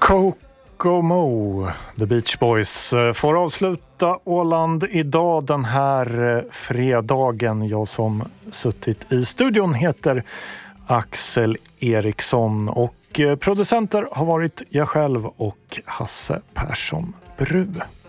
Kokomo, The Beach Boys, får avsluta Åland idag den här fredagen. Jag som suttit i studion heter Axel Eriksson och producenter har varit jag själv och Hasse Persson Bru.